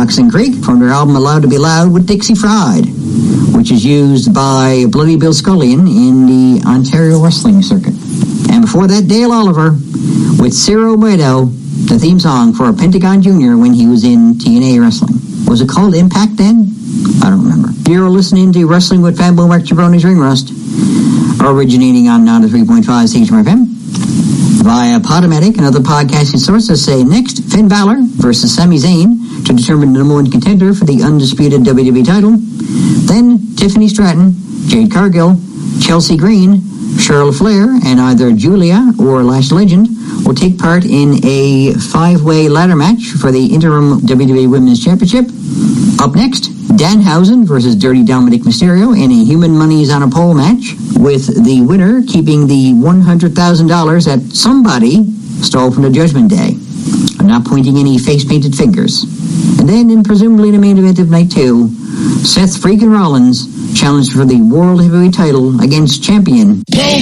Oxen Creek from their album Allowed to Be Loud with Dixie Fried, which is used by Bloody Bill Scullion in the Ontario wrestling circuit. And before that, Dale Oliver with Ciro Muerto, the theme song for Pentagon Jr. when he was in TNA Wrestling. Was it called Impact then? I don't remember. You're listening to Wrestling with Fat Boy Mark Jabroni's Ring Rust, originating on 93.5 CHMR FM via Podomatic and other podcasting sources. Say next, Finn Balor versus Sami Zayn to determine the number one contender for the undisputed WWE title. Then Tiffany Stratton, Jade Cargill, Chelsea Green, Charlotte Flair, and either Julia or Lash Legend will take part in a 5-way ladder match for the interim WWE Women's Championship. Up next, Danhausen versus Dirty Dominic Mysterio in a Human Money's on a Pole match, with the winner keeping the $100,000 that somebody stole from the Judgment Day. I'm not pointing any face-painted fingers. And then, in presumably the main event of Night 2, Seth freaking Rollins challenged for the World Heavyweight title against champion